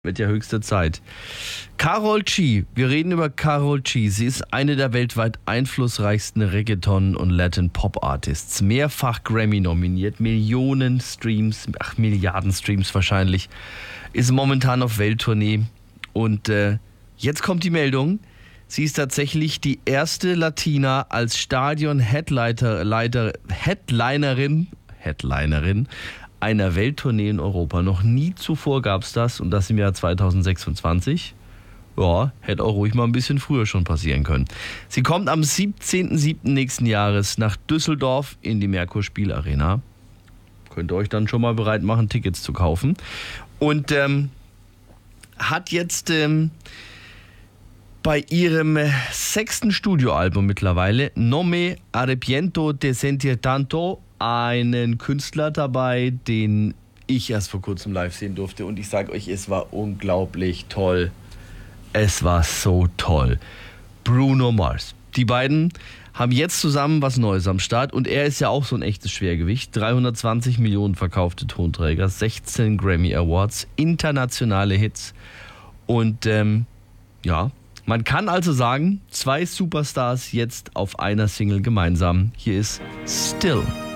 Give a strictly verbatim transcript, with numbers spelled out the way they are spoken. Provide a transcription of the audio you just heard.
Wird ja höchste Zeit. Karol G, wir reden über Karol G. Sie ist eine der weltweit einflussreichsten Reggaeton- und Latin-Pop-Artists. Mehrfach Grammy nominiert, Millionen Streams, ach Milliarden Streams wahrscheinlich. Ist momentan auf Welttournee. Und äh, jetzt kommt die Meldung. Sie ist tatsächlich die erste Latina als Stadion-Headliner, Leiter, Headlinerin, Headlinerin einer Welttournee in Europa. Noch nie zuvor gab es das und das im Jahr zweitausendsechsundzwanzig. Ja, hätte auch ruhig mal ein bisschen früher schon passieren können. Sie kommt am siebzehnten siebten nächsten Jahres nach Düsseldorf in die Merkur Spielarena. Könnt ihr euch dann schon mal bereit machen, Tickets zu kaufen. Und ähm, hat jetzt ähm, bei ihrem sechsten Studioalbum mittlerweile, No me arrepiento de sentir tanto, einen Künstler dabei, den ich erst vor kurzem live sehen durfte. Und ich sage euch, es war unglaublich toll. Es war so toll. Bruno Mars. Die beiden haben jetzt zusammen was Neues am Start. Und er ist ja auch so ein echtes Schwergewicht. dreihundertzwanzig Millionen verkaufte Tonträger, sechzehn Grammy Awards, internationale Hits. Und ähm, ja, man kann also sagen, zwei Superstars jetzt auf einer Single gemeinsam. Hier ist Still.